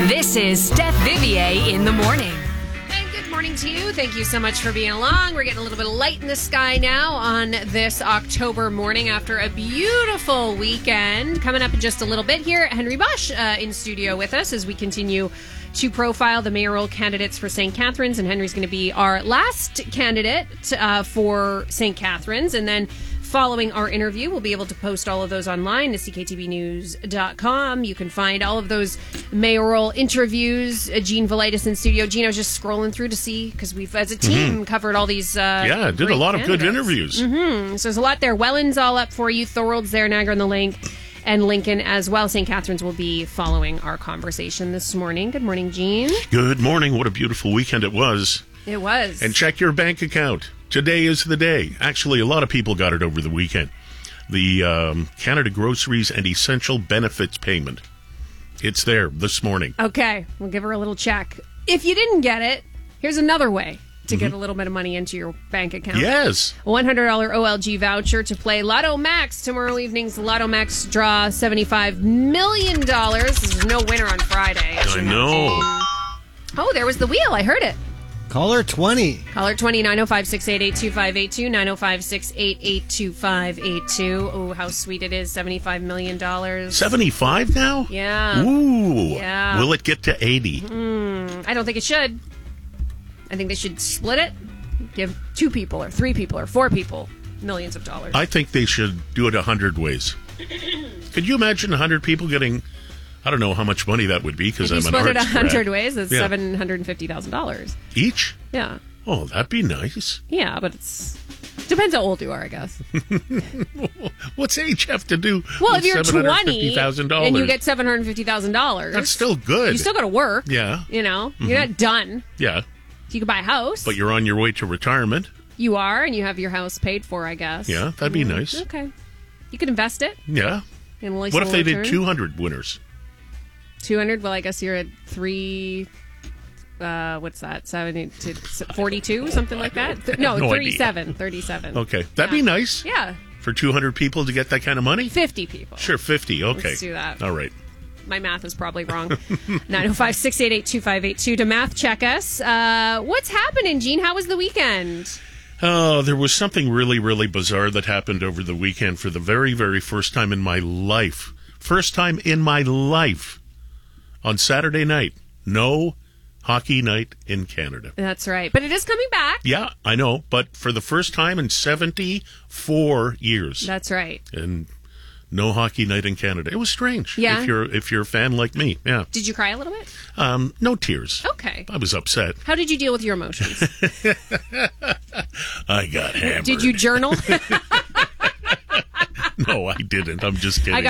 This is Steph Vivier in the morning. And good morning to you. Thank you so much for being along. We're getting a little bit of light in the sky now on this October morning after a beautiful weekend. Coming up in just a little bit here, Henry Bosch in studio with us as we continue to profile the mayoral candidates for St. Catharines. And Henry's going to be our last candidate for St. Catharines. And then following our interview, we'll be able to post all of those online to cktvnews.com. You can find all of those mayoral interviews. Gene Velitis in studio. Gene, I was just scrolling through to see, because we've, as a team, covered all these did a lot of good interviews. So there's a lot there. Welland's all up for you. Thorold's there, Niagara-on-the-Lake, and Lincoln as well. St. Catharines will be following our conversation this morning. Good morning, Gene. Good morning. What a beautiful weekend it was. It was. And check your bank account. Today is the day. Actually, a lot of people got it over the weekend. The Canada Groceries and Essential Benefits payment. It's there this morning. Okay, we'll give her a little check. If you didn't get it, here's another way to get a little bit of money into your bank account. Yes. A $100 OLG voucher to play Lotto Max. Tomorrow evening's Lotto Max draw $75 million. There's no winner on Friday. I know. Oh, there was the wheel. I heard it. Caller 20. Caller 20, 905-688-2582, 905-688-2582. Oh, how sweet it is, $75 million. 75 now? Yeah. Ooh. Yeah. Will it get to 80? I don't think it should. I think they should split it, give 2 people or 3 people or 4 people millions of dollars. I think they should do it 100 ways. Could you imagine 100 people getting... I don't know how much money that would be, because I'm an split it arts 100 grad. ways, it's $750,000. Each? Yeah. Oh, that'd be nice. Yeah, but it's depends how old you are, I guess. What's age have to do Well, with if you're 20 $750,000? and you get $750,000, that's still good. You still got to work. Yeah. You know, you're not done. Yeah. You can buy a house. But you're on your way to retirement. You are, and you have your house paid for, I guess. Yeah, that'd be nice. Okay. You could invest it. Yeah. In a nice what if they return. did 200 winners? 200? Well, I guess you're at 3... what's that? 70 to 42, something like that? No, 37. Idea. 37. Okay. That'd be nice. Yeah. For 200 people to get that kind of money? 50 people. Sure, 50. Okay. Let's do that. All right. My math is probably wrong. 905-688-2582 to math check us. What's happening, Gene? How was the weekend? Oh, there was something really, really bizarre that happened over the weekend for the very, very first time in my life. First time in my life. On Saturday night. No hockey night in Canada. That's right. But it is coming back. Yeah, I know. But for the first time in 74 years. That's right. And no hockey night in Canada. It was strange. Yeah. If you're a fan like me. Yeah. Did you cry a little bit? No tears. Okay. I was upset. How did you deal with your emotions? I got hammered. Did you journal? No, I didn't. I'm just kidding.